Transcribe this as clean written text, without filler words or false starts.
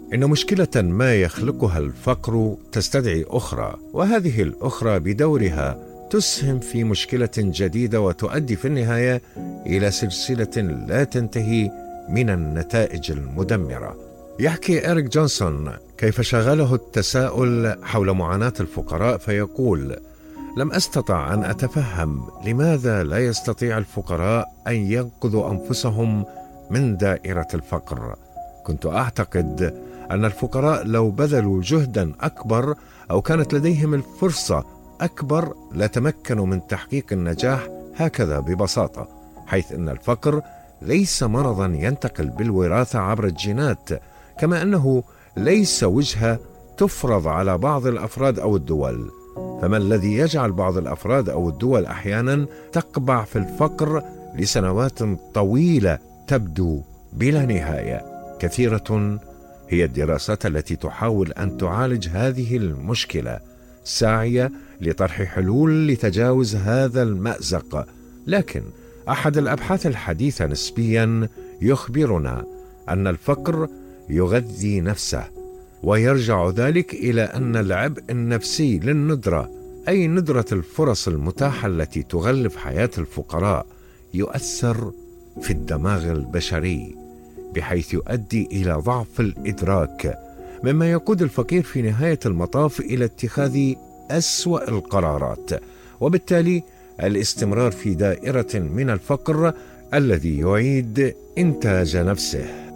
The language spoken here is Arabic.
إن مشكلة ما يخلقها الفقر تستدعي أخرى، وهذه الأخرى بدورها تسهم في مشكلة جديدة وتؤدي في النهاية إلى سلسلة لا تنتهي من النتائج المدمرة. يحكي إريك جونسون كيف شغله التساؤل حول معاناة الفقراء، فيقول: لم أستطع أن أتفهم لماذا لا يستطيع الفقراء أن ينقذوا أنفسهم من دائرة الفقر. كنت أعتقد أن الفقراء لو بذلوا جهدا أكبر أو كانت لديهم الفرصة أكبر لتمكنوا من تحقيق النجاح هكذا ببساطة، حيث أن الفقر ليس مرضا ينتقل بالوراثة عبر الجينات، كما أنه ليس وجهة تفرض على بعض الأفراد أو الدول. فما الذي يجعل بعض الأفراد أو الدول أحيانا تقبع في الفقر لسنوات طويلة تبدو بلا نهاية؟ كثيرة هي الدراسات التي تحاول أن تعالج هذه المشكلة، ساعية لطرح حلول لتجاوز هذا المأزق، لكن أحد الأبحاث الحديثة نسبيا يخبرنا أن الفقر يغذي نفسه، ويرجع ذلك إلى أن العبء النفسي للندرة، أي ندرة الفرص المتاحة التي تغلف حياة الفقراء، يؤثر في الدماغ البشري بحيث يؤدي إلى ضعف الإدراك، مما يقود الفقير في نهاية المطاف إلى اتخاذ أسوأ القرارات، وبالتالي الاستمرار في دائرة من الفقر الذي يعيد إنتاج نفسه.